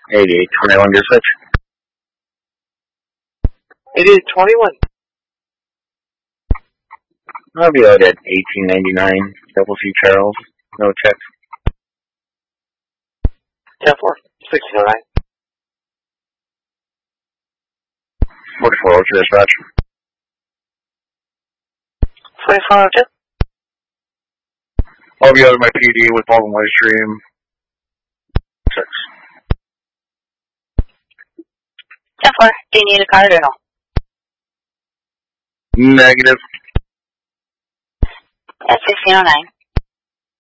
8821, your switch. 8821. I'll be out at 1899, Double C Charles. No check. 10-4, 1609. 44 to dispatch. 4402. I'll be out at my PD with Baldwin Live Stream. 6. 10-4, do you need a card or no? Negative. That's 1609.